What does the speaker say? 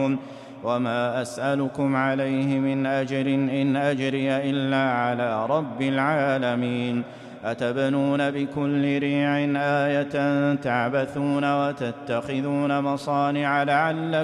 راجعون وما أسألكم عليه من أجر إن أجري إلا على رب العالمين أتبنون بكل ريع آية تعبثون وتتخذون مصانع لعلكم